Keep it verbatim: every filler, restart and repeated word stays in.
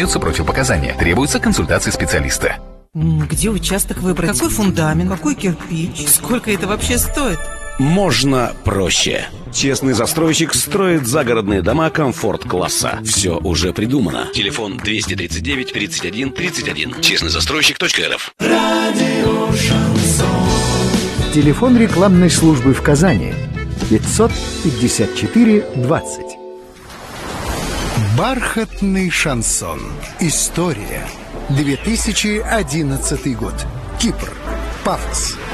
имеются противопоказания. Требуется консультация специалиста. Где участок выбрать? Какой фундамент? Какой кирпич? Сколько это вообще стоит? Можно проще. Честный застройщик строит загородные дома комфорт-класса. Все уже придумано. Телефон двести тридцать девять тридцать один тридцать один. честный застройщик точка эр эф. Радио Шансон. Телефон рекламной службы в Казани пятьсот пятьдесят четыре двадцать. Бархатный шансон. История. две тысячи одиннадцатый год. Кипр. Пафос.